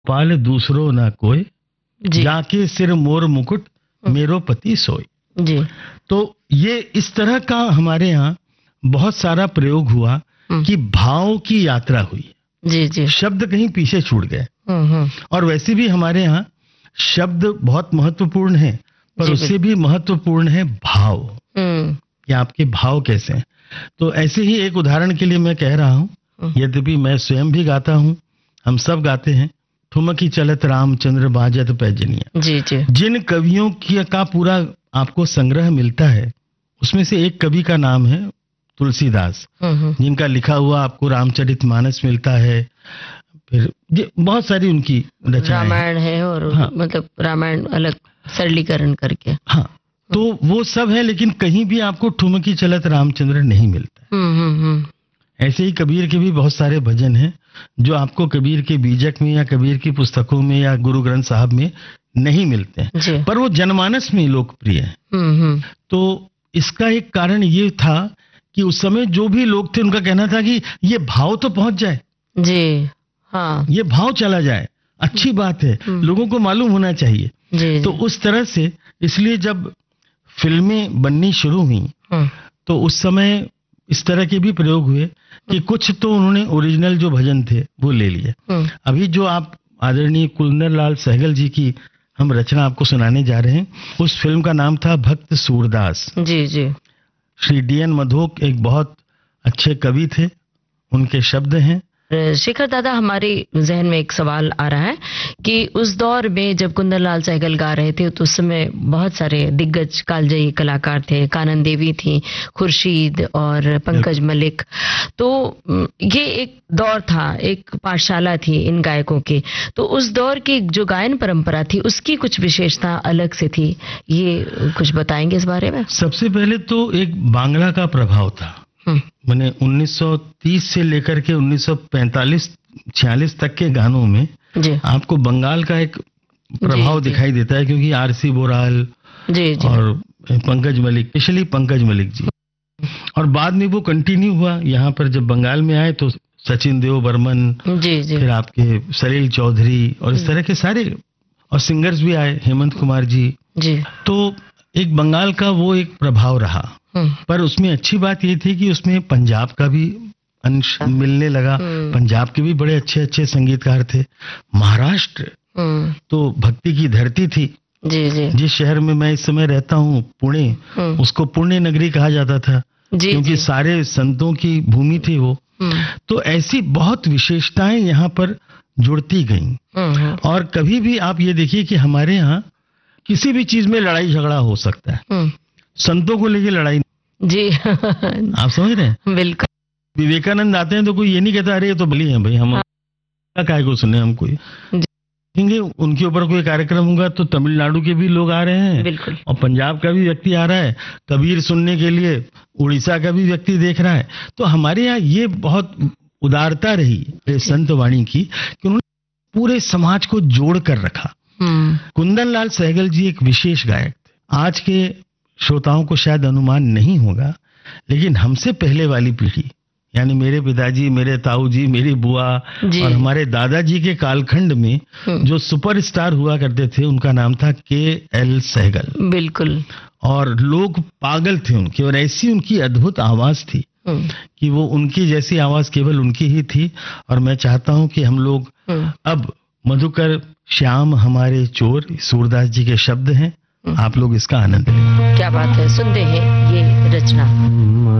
पाल दूसरो ना कोई, जी जाके सिर मोर मुकुट मेरो पति सोई। जी। तो ये इस तरह का हमारे यहाँ बहुत सारा प्रयोग हुआ कि भाव की यात्रा हुई, जी जी। शब्द कहीं पीछे छूट गए। और वैसे भी हमारे यहाँ शब्द बहुत महत्वपूर्ण है, पर जी, उससे भी महत्वपूर्ण है भाव, हम्म कि आपके भाव कैसे हैं। तो ऐसे ही एक उदाहरण के लिए मैं कह रहा हूँ, यद्यपि मैं स्वयं भी गाता हूँ, हम सब गाते हैं, ठुमकी चलत रामचंद्र बाजत पैजनिया। जी जी। जिन कवियों की का पूरा आपको संग्रह मिलता है, उसमें से एक कवि का नाम है तुलसीदास, जिनका लिखा हुआ आपको रामचरितमानस मिलता है, फिर बहुत सारी उनकी रचनाएं हैं। रामायण है और हाँ। मतलब रामायण अलग सरलीकरण करके। हाँ, तो वो सब है, लेकिन कहीं भी आपको ठुमकी चलत रामचंद्र नहीं मिलता। ऐसे ही कबीर के भी बहुत सारे भजन हैं जो आपको कबीर के बीजक में या कबीर की पुस्तकों में या गुरु ग्रंथ साहब में नहीं मिलते हैं, पर वो जनमानस में लोकप्रिय है। तो इसका एक कारण ये था कि उस समय जो भी लोग थे, उनका कहना था कि ये भाव तो पहुंच जाए जी। हाँ, ये भाव चला जाए, अच्छी बात है, लोगों को मालूम होना चाहिए। जी, तो उस तरह से, इसलिए जब फिल्में बननी शुरू हुई तो उस समय इस तरह के भी प्रयोग हुए कि कुछ तो उन्होंने ओरिजिनल जो भजन थे वो ले लिए। अभी जो आप आदरणीय कुंदन लाल सहगल जी की हम रचना आपको सुनाने जा रहे हैं, उस फिल्म का नाम था भक्त सूरदास। जी जी। श्री DN मधोक एक बहुत अच्छे कवि थे, उनके शब्द हैं। शेखर दादा, हमारे जहन में एक सवाल आ रहा है कि उस दौर में जब कुंदन लाल सहगल गा रहे थे तो उस समय बहुत सारे दिग्गज कालजयी कलाकार थे, कानन देवी थी, खुर्शीद और पंकज मलिक। तो ये एक दौर था, एक पाठशाला थी इन गायकों की। तो उस दौर की जो गायन परंपरा थी उसकी कुछ विशेषता अलग से थी, ये कुछ बताएंगे इस बारे में? सबसे पहले तो एक बांग्ला का प्रभाव था। मैंने 1930 से लेकर के 1945-46 तक के गानों में आपको बंगाल का एक प्रभाव दिखाई देता है, क्योंकि RC बोराल और पंकज मलिक, स्पेशली पंकज मलिक जी। और बाद में वो कंटिन्यू हुआ, यहाँ पर जब बंगाल में आए तो सचिन देव बर्मन, फिर आपके सलील चौधरी और इस तरह के सारे और सिंगर्स भी आए, हेमंत कुमार जी। तो एक बंगाल का वो एक प्रभाव रहा, पर उसमें अच्छी बात ये थी कि उसमें पंजाब का भी अंश मिलने लगा। पंजाब के भी बड़े अच्छे अच्छे संगीतकार थे। महाराष्ट्र तो भक्ति की धरती थी। जिस शहर में मैं इस समय रहता हूँ, पुणे, उसको पुण्य नगरी कहा जाता था, क्योंकि सारे संतों की भूमि थी वो। तो ऐसी बहुत विशेषताएं यहाँ पर जुड़ती गईं। और कभी भी आप ये देखिए कि हमारे यहाँ किसी भी चीज में लड़ाई झगड़ा हो सकता है, संतों को लेके लड़ाई जी। आप समझ रहे हैं? बिल्कुल। विवेकानंद आते हैं तो कोई ये नहीं कहता अरे ये तो बली है भाई, हम काय को सुने, हम कोई देखेंगे उनके ऊपर कोई कार्यक्रम होगा तो तमिलनाडु के भी लोग आ रहे हैं, बिल्कुल, और पंजाब का भी व्यक्ति आ रहा है, कबीर सुनने के लिए उड़ीसा का भी व्यक्ति देख रहा है। तो हमारे यहाँ ये बहुत उदारता रही संत वाणी की कि उन्होंने पूरे समाज को जोड़ कर रखा। कुंदन लाल सहगल जी एक विशेष गायक थे। आज के श्रोताओं को शायद अनुमान नहीं होगा, लेकिन हमसे पहले वाली पीढ़ी, यानी मेरे पिताजी, मेरे ताऊ जी, मेरी बुआ और हमारे दादाजी के कालखंड में जो सुपरस्टार हुआ करते थे, उनका नाम था KL सहगल। बिल्कुल। और लोग पागल थे उनके, और ऐसी उनकी अद्भुत आवाज थी कि वो उनकी जैसी आवाज केवल उनकी ही थी। और मैं चाहता हूं कि हम लोग अब मधुकर श्याम हमारे चोर, सूरदास जी के शब्द हैं, आप लोग इसका आनंद लें। क्या बात है, सुनते हैं ये रचना।